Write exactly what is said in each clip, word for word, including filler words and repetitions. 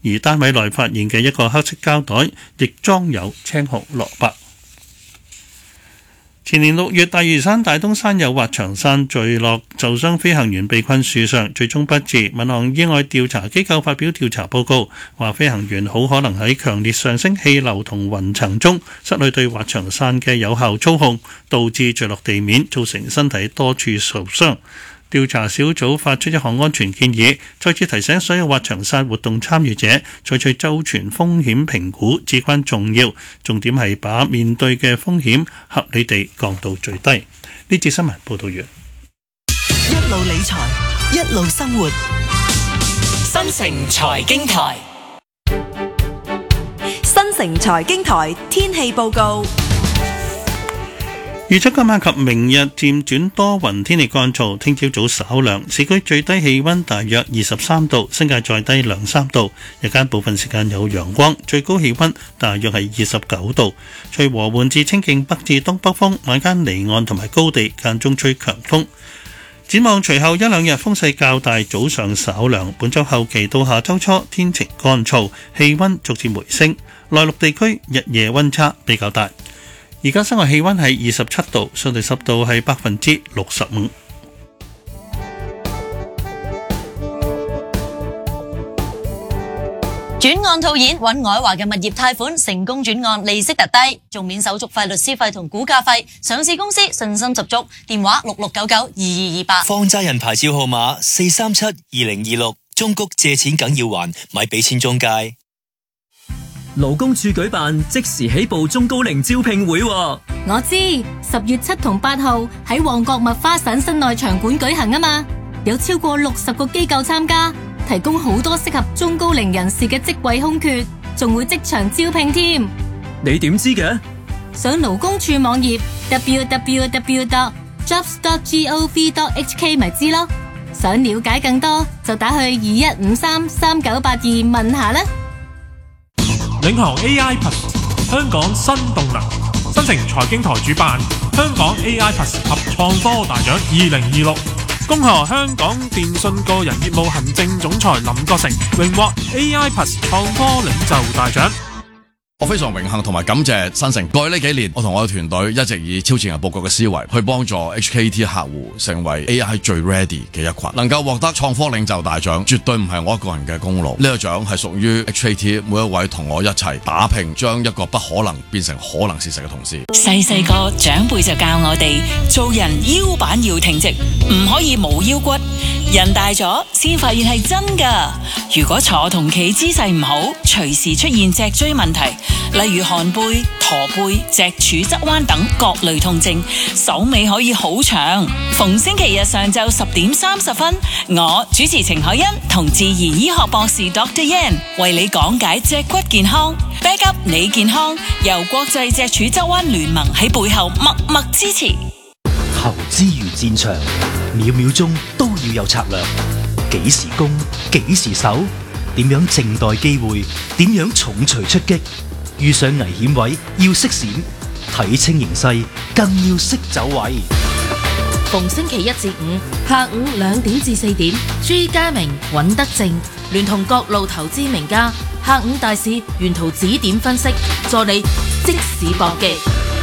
而單位內發現嘅一個黑色膠袋亦裝有青紅蘿蔔。前年六月，大嶼山大東山有滑翔傘墜落，受傷飛行員被困樹上，最終不治。民航意外調查機構發表調查報告，話飛行員好可能喺強烈上升氣流同雲層中失去對滑翔傘嘅有效操控，導致墜落地面，造成身體多處受傷。調查小組發出一項安全建議，再次提醒所有滑翔傘活動參與者採取周全風險評估至關重要，重點係把面對嘅風險合理地降到最低。呢節新聞報道完。 一路理財，一路生活， 新城財經台， 新城財經台天氣報告。 預測今晚及明日漸轉多雲，天氣乾燥，聽朝早稍涼，市區最低氣溫大約二十三度，新界再低兩三度，日間部分時間有陽光，最高氣溫大約係二十九度，吹和緩至清勁北至東北風，晚間離岸同埋高地間中吹強風。展望隨後一兩日風勢較大，早上稍涼，本週後期到下週初天晴乾燥，氣溫逐漸回升，內陸地區日夜溫差比較大。而家室外氣溫係二十七度，相對濕度係百分之六十五。 轉案套現揾愛華嘅物業貸款成功轉案，利息特低，仲免手續費、律師費同估價費。上市公司信心十足，電話六六九九二二二八。 放債人牌照號碼四三七二零二六，中谷借錢梗要還，咪俾錢中介。 勞工處舉辦即時起步中高齡招聘會， 我知十月七同八號喺旺角麥花臣室內場館舉行啊嘛，有超過六十個機構參加，提供好多適合中高齡人士嘅職位空缺，仲會即場招聘添。 你點知嘅？ 上勞工處網頁 double-u double-u double-u dot jobs dot gov dot h k 咪知咯。想了解更多就打去二一五三三九八二問下啦。 領航 A I Plus 香港新動能，新城財經台主辦香港 A I Plus 及創科大獎二零二六，恭賀香港電訊個人業務行政總裁林國成榮獲 A I Plus 創科領袖大獎。 我非常榮幸同埋感謝新城。過去呢幾年，我同我嘅團隊一直以超前人佈局嘅思維去幫助 H K T 客戶成為 A I 最 ready 嘅一群，能夠獲得創科領袖大獎，絕對唔係我一個人嘅功勞。呢個獎係屬於 H K T 每一位同我一齊打拼，將一個不可能變成可能事實嘅同事。 細細個長輩就教我哋，做人腰板要挺直，唔可以冇腰骨。人大咗先發現係真噶。如果坐同企姿勢唔好，隨時出現脊椎問題。例如寒背、駝背、脊柱側彎等各類痛症，手尾可以好長。逢星期日上晝十點三十分，我主持程海欣同自然醫學博士 Doctor Yan 為你講解脊骨健康 ，back up 你健康，由國際脊柱側彎聯盟喺背後默默支持。 投資如戰場，秒秒鐘都要有策略，幾時攻，幾時守，點樣靜待機會，點樣重錘出擊。遇上危險位要識閃，睇清形勢更要識走位。 逢星期一至五下午兩點至四點，朱家明、尹德正聯同各路投資名家，下午大市沿途指點分析，助你即時搏擊。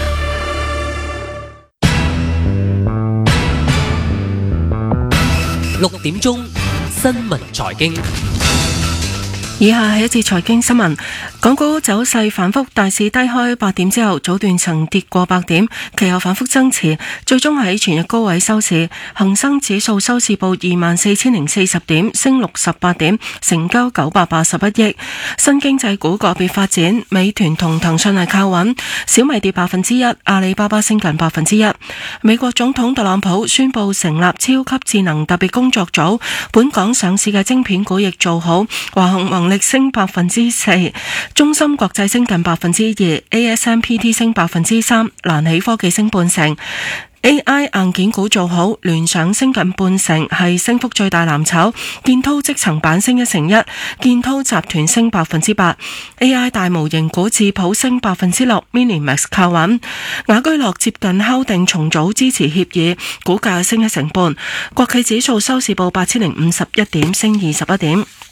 六點鐘新聞財經。 以下係一節財經新聞。港股走勢反覆，大市低開八點之後，早段曾跌過百點，其後反覆增持，最終喺全日高位收市。恒生指數收市報二萬四千零四十點，升六十八點，成交九百八十一億。新經濟股個別發展，美團同騰訊係靠穩，小米跌百分之一，阿里巴巴升近百分之一。美國總統特朗普宣布成立超級智能特別工作組，本港上市嘅晶片股亦做好，華虹宏力升百分之四。中芯國際升近百分之二 ，A S M P T 升百分之三，蘭喜科技升半成。A I 硬件股做好，聯想升近半成，係升幅最大藍籌。建滔積層板升一成一，建滔集團升百分之八。A I 大模型股智譜升百分之六 ，Minimax 靠穩。雅居樂接近敲定重組支持協議，股價升一成半。國企指數收市報八千零五十一點，升二十一點。